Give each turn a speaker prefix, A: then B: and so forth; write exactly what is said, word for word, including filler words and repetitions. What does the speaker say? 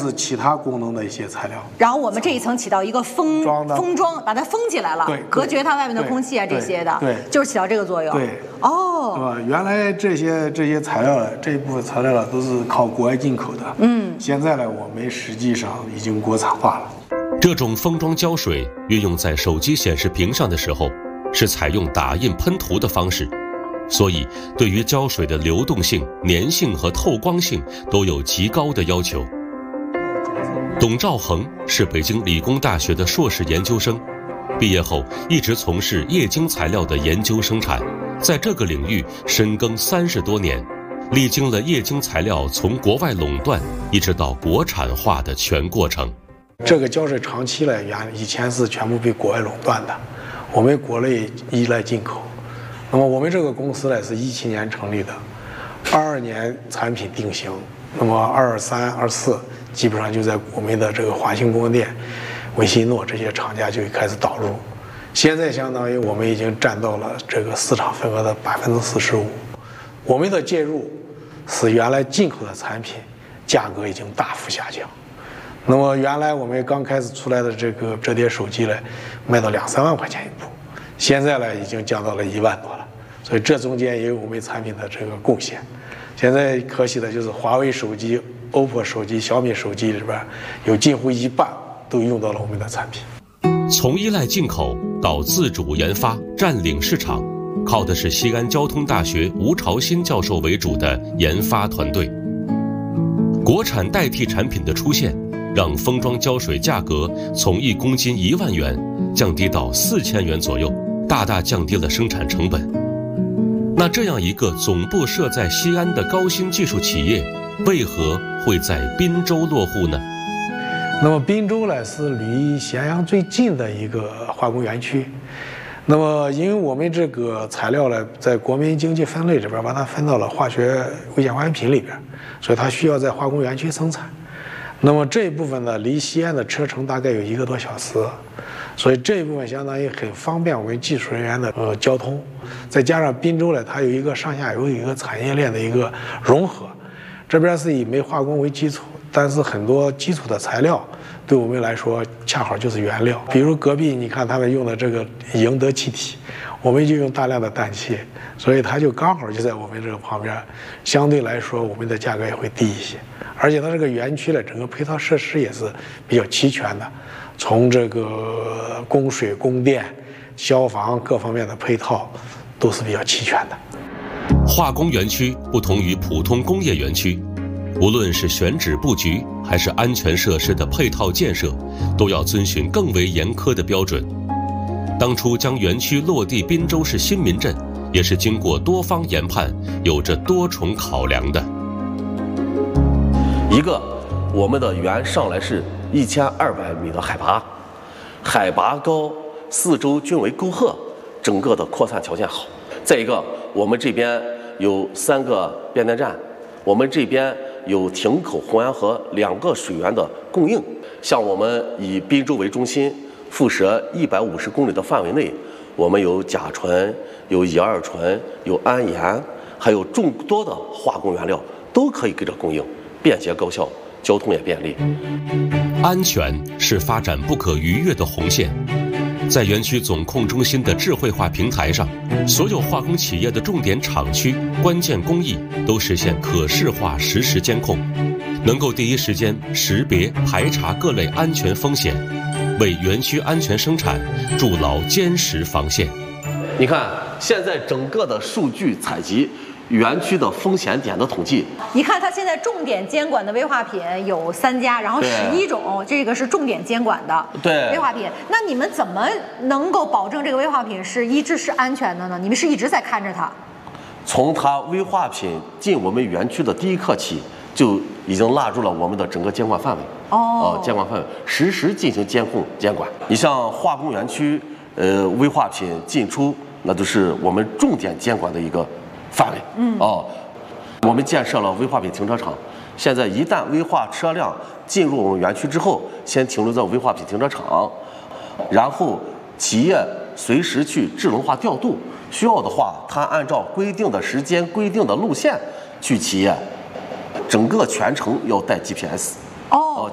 A: 是其他功能的一些材料。
B: 然后我们这一层起到一个封封装，把它封起来了，
A: 对，
B: 隔绝它外面的空气啊这些的，
A: 对，
B: 就是起到这个作用。
A: 对，
B: 哦，
A: 对吧？原来这些这些材料这一部分材料都是靠国外进口的，嗯，现在呢，我们实际上已经国产化了。
C: 这种封装胶水运用在手机显示屏上的时候，是采用打印喷涂的方式，所以对于胶水的流动性、粘性和透光性都有极高的要求。董兆恒是北京理工大学的硕士研究生，毕业后一直从事液晶材料的研究生产，在这个领域深耕三十多年，历经了液晶材料从国外垄断一直到国产化的全过程。
A: 这个胶水长期来源以前是全部被国外垄断的，我们国内依赖进口。那么我们这个公司呢是一七年成立的，二二年产品定型，那么二三、二四基本上就在我们的这个华星光电、维信诺这些厂家就开始导入。现在相当于我们已经占到了这个市场份额的百分之四十五。我们的介入使原来进口的产品价格已经大幅下降。那么原来我们刚开始出来的这个折叠手机呢，卖到两三万块钱一部，现在呢已经降到了一万多了，所以这中间也有我们产品的这个贡献。现在可喜的就是华为手机、O P P O 手机、小米手机里边有近乎一半都用到了我们的产品。
C: 从依赖进口到自主研发、占领市场，靠的是西安交通大学吴朝新教授为主的研发团队。国产代替产品的出现，让封装胶水价格从一公斤一万元降低到四千元左右，大大降低了生产成本。那这样一个总部设在西安的高新技术企业，为何会在滨州落户呢？
A: 那么滨州呢是离咸阳最近的一个化工园区。那么因为我们这个材料呢，在国民经济分类里边把它分到了化学危险化学品里边，所以它需要在化工园区生产。那么这一部分呢，离西安的车程大概有一个多小时，所以这一部分相当于很方便我们技术人员的呃交通。再加上滨州呢，它有一个上下游有一个产业链的一个融合，这边是以煤化工为基础，但是很多基础的材料对我们来说恰好就是原料。比如隔壁你看他们用的这个赢得气体，我们就用大量的氮气，所以它就刚好就在我们这个旁边，相对来说我们的价格也会低一些。而且它这个园区的整个配套设施也是比较齐全的，从这个供水、供电、消防各方面的配套都是比较齐全的。
C: 化工园区不同于普通工业园区，无论是选址布局还是安全设施的配套建设，都要遵循更为严苛的标准。当初将园区落地滨州市新民镇，也是经过多方研判，有着多重考量的。
D: 一个，我们的园上来是一千二百米的海拔，海拔高，四周均为沟壑，整个的扩散条件好。再一个，我们这边有三个变电站，我们这边有亭口、红岩河两个水源的供应。像我们以滨州为中心，辐射一百五十公里的范围内，我们有甲醇、有乙二醇、有铵盐，还有众多的化工原料都可以给这供应。便捷高效，交通也便利。
C: 安全是发展不可逾越的红线。在园区总控中心的智慧化平台上，所有化工企业的重点厂区、关键工艺都实现可视化实时监控，能够第一时间识别排查各类安全风险，为园区安全生产筑牢坚实防线。
D: 你看，现在整个的数据采集，园区的风险点的统计，
B: 你看它现在重点监管的危化品有三家，然后十一种，这个是重点监管的
D: 对
B: 危化品。那你们怎么能够保证这个危化品是一直是安全的呢？你们是一直在看着它？
D: 从它危化品进我们园区的第一刻起，就已经纳入了我们的整个监管范围。
B: 哦，
D: 呃，监管范围实时进行监控监管。你像化工园区，呃，危化品进出，那都是我们重点监管的一个范围。嗯，哦，我们建设了危化品停车场。现在一旦危化车辆进入我们园区之后，先停留在危化品停车场，然后企业随时去智能化调度，需要的话，它按照规定的时间、规定的路线去企业，整个全程要带 G P S。
B: 哦。